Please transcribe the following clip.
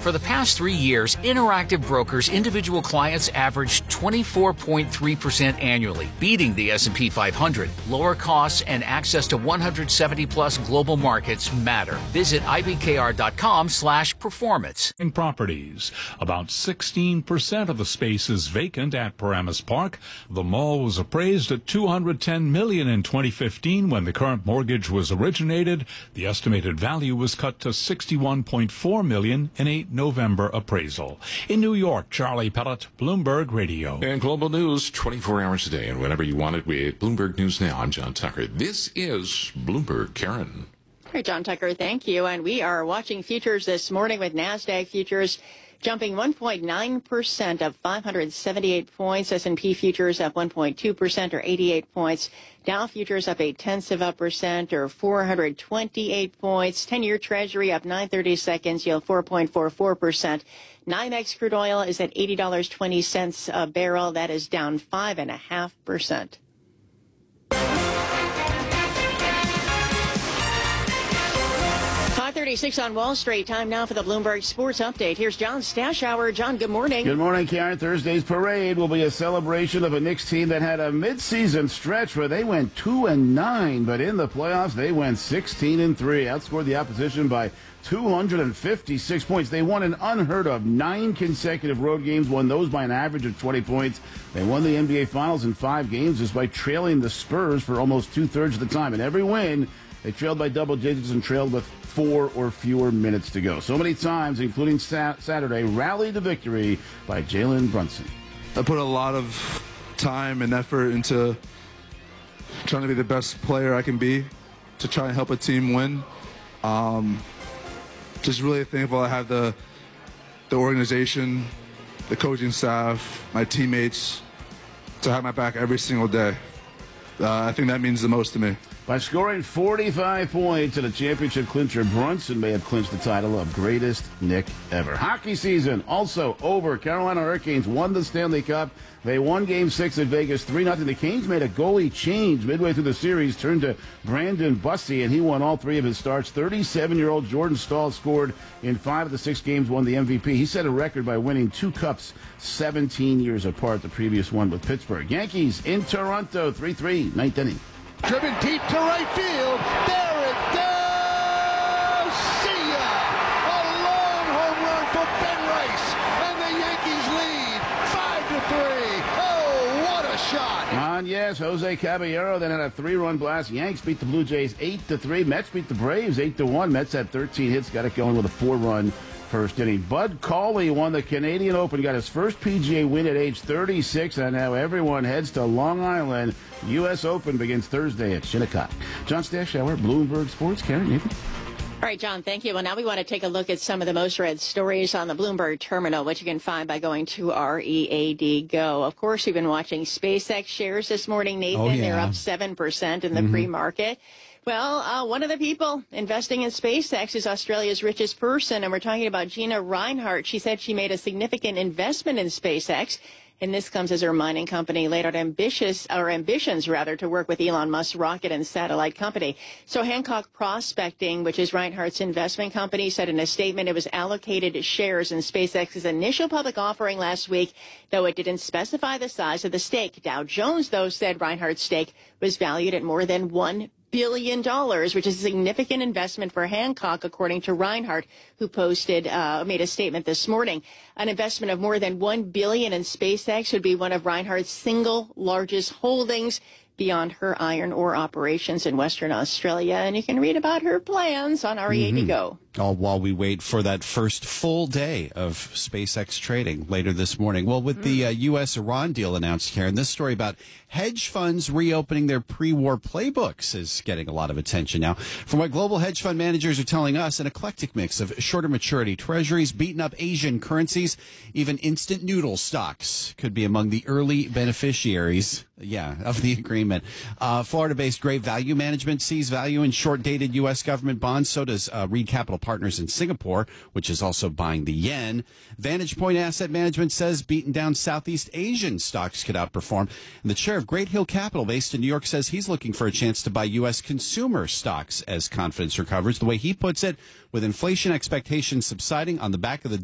For the past 3 years, Interactive Brokers individual clients averaged 24.3% annually, beating the S&P 500. Lower costs and access to 170-plus global markets matter. Visit ibkr.com/performance. In properties, about 16% of the space is vacant at Paramus Park. The mall was appraised at $210 million in 2015 when the current mortgage was originated. The estimated value was cut to $61.4 million in a November appraisal. In New York, Charlie Pellet, Bloomberg Radio. And global news 24 hours a day and whenever you want it with Bloomberg News Now. I'm John Tucker. This is Bloomberg. Karen. All right, John Tucker, thank you. And we are watching futures this morning with NASDAQ futures jumping 1.9% up 578 points. S&P futures up 1.2% or 88 points. Dow futures up 0.8% or 428 points. 10-year Treasury up 9/32, yield 4.44%. NYMEX crude oil is at $80.20 a barrel. That is down 5.5%. 5:36 on Wall Street. Time now for the Bloomberg Sports Update. Here's John Stashower. John, good morning. Good morning, Karen. Thursday's parade will be a celebration of a Knicks team that had a midseason stretch where they went 2-9, but in the playoffs they went 16-3. Outscored the opposition by 256 points. They won an unheard of 9 consecutive road games, won those by an average of 20 points. They won the NBA Finals in 5 games despite trailing the Spurs for almost 2/3 of the time. In every win, they trailed by double digits and trailed with 4 or fewer minutes to go. So many times, including Saturday, rallied the victory by Jalen Brunson. I put a lot of time and effort into trying to be the best player I can be to try and help a team win. Just really thankful I have the organization, the coaching staff, my teammates to have my back every single day. I think that means the most to me. By scoring 45 points in a championship clincher, Brunson may have clinched the title of greatest Knick ever. Hockey season also over. Carolina Hurricanes won the Stanley Cup. They won Game 6 at Vegas 3-0. The Canes made a goalie change midway through the series, turned to Brandon Bussey, and he won all 3 of his starts. 37-year-old Jordan Staal scored in 5 of the 6 games, won the MVP. He set a record by winning 2 cups 17 years apart, the previous one with Pittsburgh. Yankees in Toronto, 3-3, 9th inning. Driven deep to right field. There it goes. See ya. A long home run for Ben Rice. And the Yankees lead 5-3. Oh, what a shot. Yes, Jose Caballero then had a 3-run blast. Yanks beat the Blue Jays 8-3. Mets beat the Braves 8-1. Mets had 13 hits, got it going with a 4-run first inning. Bud Cauley won the Canadian Open, got his first PGA win at age 36, and now everyone heads to Long Island. U.S. Open begins Thursday at Shinnecock. John Stashower, Bloomberg Sports. Karen, Nathan. All right, John, thank you. Well, now we want to take a look at some of the most read stories on the Bloomberg terminal, which you can find by going to READ Go. Of course, we've been watching SpaceX shares this morning, Nathan. Oh, yeah. They're up 7% in the pre-market. Well, one of the people investing in SpaceX is Australia's richest person, and we're talking about Gina Rinehart. She said she made a significant investment in SpaceX, and this comes as her mining company laid out ambitions to work with Elon Musk's rocket and satellite company. So Hancock Prospecting, which is Rinehart's investment company, said in a statement it was allocated shares in SpaceX's initial public offering last week, though it didn't specify the size of the stake. Dow Jones, though, said Rinehart's stake was valued at more than $1 billion, which is a significant investment for Hancock, according to Rinehart, who made a statement this morning. An investment of more than $1 billion in SpaceX would be one of Rinehart's single largest holdings beyond her iron ore operations in Western Australia. And you can read about her plans on READ Go. All while we wait for that first full day of SpaceX trading later this morning. Well, with the U.S.-Iran deal announced, Karen, this story about hedge funds reopening their pre-war playbooks is getting a lot of attention now. From what global hedge fund managers are telling us, an eclectic mix of shorter maturity treasuries, beaten up Asian currencies, even instant noodle stocks could be among the early beneficiaries of the agreement. Florida-based Great Value Management sees value in short-dated U.S. government bonds. So does Reed Capital Partners in Singapore, which is also buying the yen. Vantage Point Asset Management says beaten down Southeast Asian stocks could outperform. And the chair of Great Hill Capital, based in New York, says he's looking for a chance to buy U.S. consumer stocks as confidence recovers. The way he puts it, with inflation expectations subsiding on the back of the